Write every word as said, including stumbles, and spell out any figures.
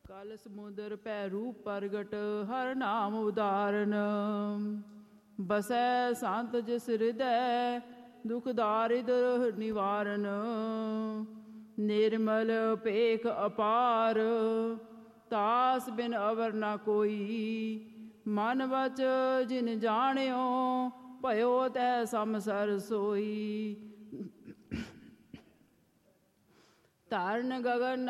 ਕਲ ਸਮੁੰਦਰ ਪੈ ਰੂਪ ਪ੍ਰਗਟ ਹਰ ਨਾਮ ਉਦਾਰਨ ਬਸੈ ਸੰਤ ਜਿਸ ਹਿਰਦੈ ਦੁਖ ਦਾਰਿਦ੍ਰ ਨਿਵਾਰਨ ਨਿਰਮਲ ਭੇਖ ਅਪਾਰ ਤਾਸ ਬਿਨ ਅਵਰ ਨਾ ਕੋਈ ਮਨ ਵਚ ਜਿਨ ਜਾਣਿਓ ਭਇਓ ਤੈ ਸਮਸਰ ਸੋਈ ਧਰਨ ਗਗਨ